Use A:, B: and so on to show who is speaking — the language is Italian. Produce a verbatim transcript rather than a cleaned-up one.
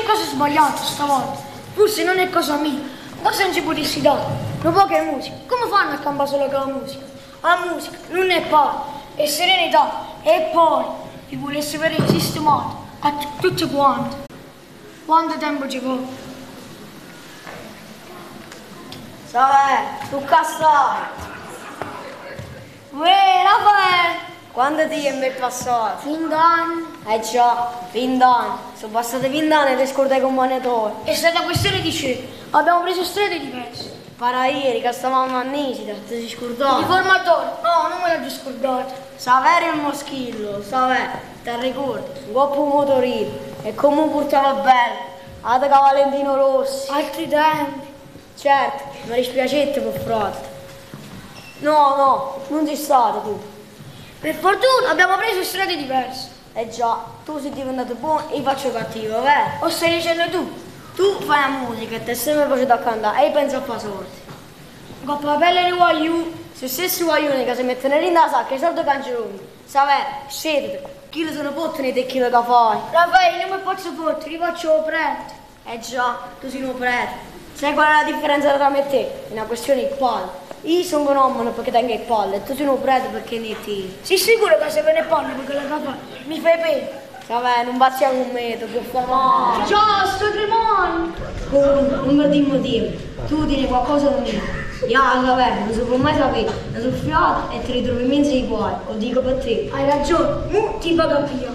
A: c'è cosa sbagliata stavolta. Forse non è cosa mia. Ma se non ci potessi dare, non può che musica. Come fanno a campare solo con la musica? La musica non è pace, è serenità. E poi ti volessi vedere sistemato a t- tutti quanti. Quanto tempo ci vuole?
B: Sai, tu cassai.
A: Uè, Raffaele!
B: Quando ti è mai passato?
A: Fin d'anni.
B: Eh già, vent'anni. Sono passati vent'anni e ti scordai con monetore.
A: È stata questione di scelta. Abbiamo preso strade diverse.
B: Para ieri che stavamo a Nisida, ti sei scordato?
A: Il formatore? No, non me l'ho già scordato.
B: Saverio il moschillo, Saverio, ti ricordi? Un coppo motorino e come portava bello. Ada Valentino Rossi.
A: Altri tempi.
B: Certo, mi dispiacete per frate. No, no, non sei stato tu.
A: Per fortuna abbiamo preso strade diverse.
B: Eh già, tu sei diventato buono e io faccio cattivo, vero?
A: O stai dicendo tu?
B: Tu fai la musica e ti sei sempre facendo a cantare e io penso a fare sorti.
A: Coppa la pelle di guagliù.
B: Se stessi guaglioni che si mettono in la sacca e i soldi canceroni, Saverio, scendete, chi sono pottono e chi lo che fai?
A: Raffaele, non mi posso fottere, li faccio prete.
B: Eh già, tu sei un prete. Sai qual è la differenza tra me e te? È una questione di palle. Io sono un uomo perché tengo il palle e tu sei un prete perché ne tiri.
A: Sei sicuro che se ve ne parlo perché la capa mi fai pena?
B: Saverio, non bazziamo con me, ti può fare male.
A: Già, sto tremando.
B: Comunque, non mi dimmi dimmi, tu tieni qualcosa da me. Io la Saverio, non si può mai sapere, la soffiata e ti ritrovi in mezzo ai guai, lo dico per te.
A: Hai ragione, mu ti fa capire.